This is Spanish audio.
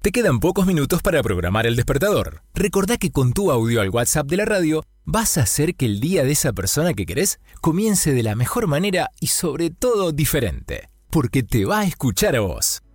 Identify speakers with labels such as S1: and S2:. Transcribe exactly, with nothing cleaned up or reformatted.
S1: Te quedan pocos minutos para programar el despertador. Recordá que con tu audio al WhatsApp de la radio vas a hacer que el día de esa persona que querés comience de la mejor manera y sobre todo diferente. Porque te va a escuchar a vos.